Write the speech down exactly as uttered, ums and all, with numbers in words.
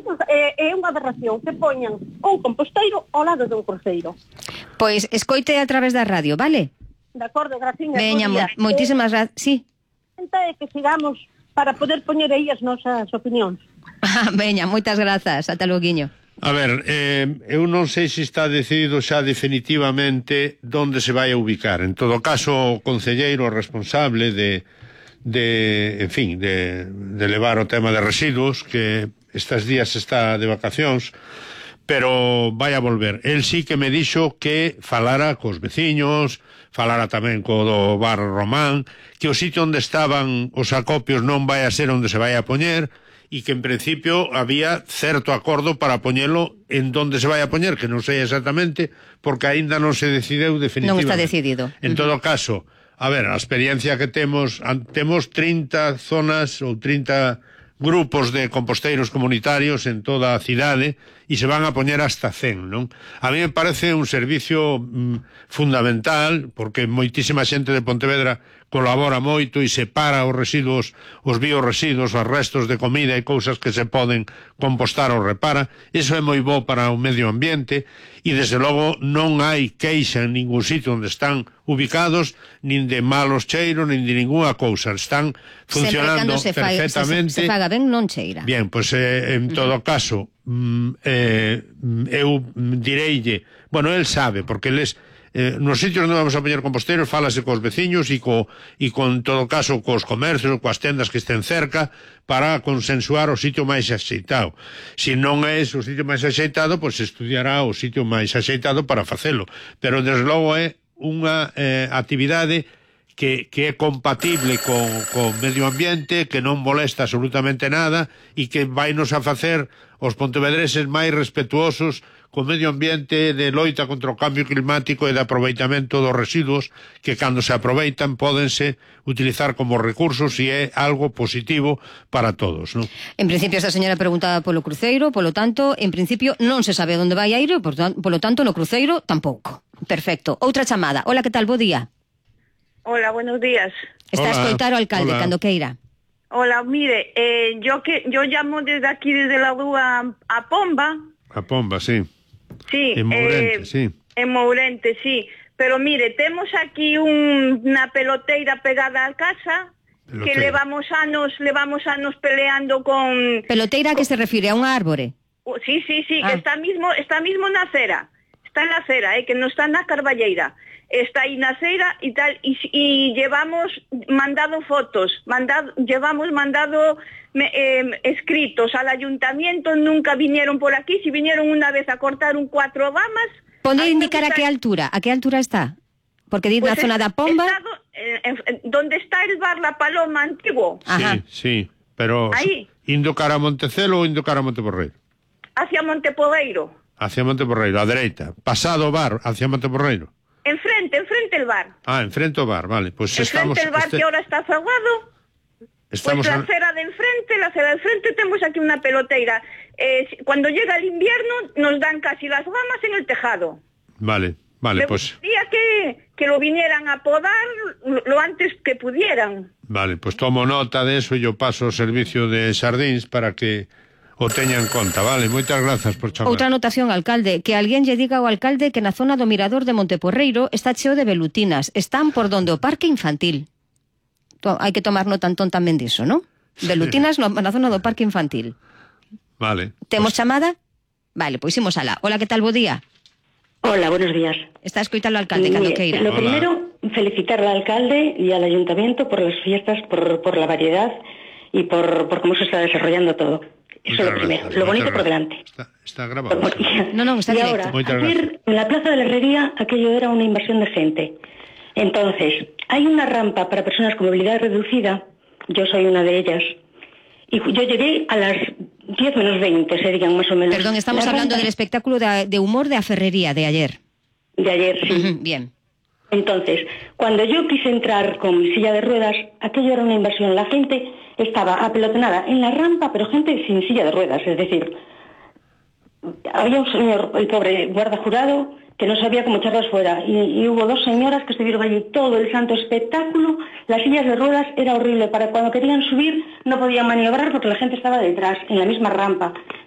é, é unha aberración que poñan un composteiro ao lado dun cruceiro. Pois escoite a través da radio, vale? De acordo, graciñas. Veña, mo, moitísimas gracias. Sí. É que sigamos para poder poñer aí as nosas opinións. Veña, moitas grazas. Ata loguiño. A ver, eh, eu non sei se está decidido xa definitivamente onde se vai a ubicar. En todo caso, o concelleiro responsable de, de en fin, de, de levar o tema de residuos, que estes días está de vacacións, pero vai a volver. El sí que me dixo que falara cos veciños, falara tamén co do bar Román, que o sitio onde estaban os acopios non vai a ser onde se vai a poñer, e que en principio había certo acordo para poñelo en donde se vai a poñer, que non sei exactamente, porque aínda non se decideu definitivamente. Non está decidido. En uh-huh. todo caso, a ver, a experiencia que temos, temos trinta zonas ou trinta grupos de composteiros comunitarios en toda a cidade e se van a poñer hasta cen, non? A mí me parece un servicio mm, fundamental, porque moitísima xente de Pontevedra colabora moito e separa os residuos, os bioresiduos, os restos de comida e cousas que se poden compostar ou repara. Iso é moi bo para o medio ambiente e, desde logo, non hai queixa en ningún sitio onde están ubicados, nin de malos cheiros, nin de ninguna cousa. Están funcionando se perfectamente. Se, se, se faga ben, non cheira. Bien, pois pues, eh, en todo uh-huh. caso, mm, eh, eu direille, bueno, el sabe, porque eles Eh, nos sitios onde vamos a poñer composteiros fálase cos veciños e, co, e con todo caso cos comercios, coas tendas que estén cerca, para consensuar o sitio máis axeitado. Se non é o sitio máis axeitado, pois pues estudiará o sitio máis axeitado para facelo, pero desde logo é unha eh, actividade que, que é compatible con, con medio ambiente, que non molesta absolutamente nada e que vai nos a facer os pontevedreses máis respetuosos co medio ambiente, de loita contra o cambio climático e de aproveitamento dos residuos que, cando se aproveitan, pódense utilizar como recursos e é algo positivo para todos, non? En principio, esta señora preguntaba polo cruceiro, polo tanto, en principio non se sabe onde vai a ir, polo tanto, no cruceiro tampouco. Perfecto. Outra chamada. Hola, que tal? Bo día. Hola, buenos días. Está a escoitar o alcalde, hola. Cando queira. Hola, mire, eh, yo que yo llamo desde aquí, desde la rúa a Pomba. A Pomba, sí. Sí, en Mourente, eh, sí. En Mourente, sí. Pero mire, temos aquí un, una peloteira pegada a casa, peloteira. Que levamos anos, levamos anos peleando con... ¿Peloteira a que se refire? ¿A unha árbore? Sí, sí, sí, ah. que está mismo, está mismo na acera. Está en la acera, eh, que non está na Carballeira. Está aí na acera e tal, y, y llevamos mandado fotos, mandado, llevamos mandado eh, escritos al ayuntamiento, nunca vinieron por aquí, si vinieron una vez a cortar un cuatro ramas. ¿Pone indicar a qué altura? ¿A qué altura está? Porque dice pues la zona de Pomba. Estado, eh, eh, donde está el bar La Paloma antiguo. Ajá. Sí, sí, pero ahí. ¿Indo cara a Montecelo ou indo cara a Monteporreiro? Hacia Monteporreiro. Hacia Monteporreiro, a dereita. Pasado o bar, hacia Monteporreiro. Enfrente, enfrente el bar. Ah, enfrente o bar, vale. Pues enfrente estamos, el bar este... que ahora está cerrado. Estamos pues la a... acera de enfrente, la acera de enfrente tenemos aquí una peloteira. Eh, cuando llega el invierno nos dan casi las ramas en el tejado. Vale, vale, Me pues... gustaría que, que lo vinieran a podar lo antes que pudieran. Vale, pues tomo nota de eso y yo paso o servicio de Sardins para que o teña en conta, vale? Moitas grazas por chamar. Outra anotación, alcalde, que alguén lle diga ao alcalde que na zona do Mirador de Monteporreiro está cheo de velutinas, están por donde o parque infantil. To, hai que tomar nota entón tamén diso, non? Sí. Velutinas no, na zona do parque infantil. Vale. Temos pues... chamada? Vale, pois imos alá. Hola, que tal? Bo día. Hola, buenos días. Está a escoitar o alcalde cando queira. Lo Hola. primero, felicitar al alcalde y al ayuntamiento por las fiestas, por, por la variedad y por, por cómo se está desarrollando todo. Eso es lo primero. Gracias, lo bonito gracias. por delante. Está, está grabado. No, no, está y directo. ahora, Muchas ayer, gracias. en la Plaza de la Herrería, aquello era una invasión de gente. Entonces, hay una rampa para personas con movilidad reducida, yo soy una de ellas, y yo llegué a las diez menos veinte, serían más o menos. Perdón, estamos la hablando rampa... del espectáculo de, de humor de a Ferrería de ayer. De ayer, sí. Uh-huh, bien. Entonces, cuando yo quise entrar con mi silla de ruedas, aquello era una invasión. La gente estaba apelotonada en la rampa, pero gente sin silla de ruedas. Es decir, había un señor, el pobre guarda jurado, que no sabía cómo echarlas fuera. Y, y hubo dos señoras que estuvieron allí todo el santo espectáculo. Las sillas de ruedas era horrible. Para cuando querían subir no podían maniobrar porque la gente estaba detrás, en la misma rampa.